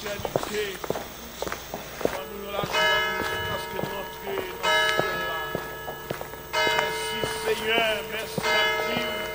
l'éternité. Nous la joie parce que nous entrons dans ce ciel-là. Merci Seigneur, merci à Dieu.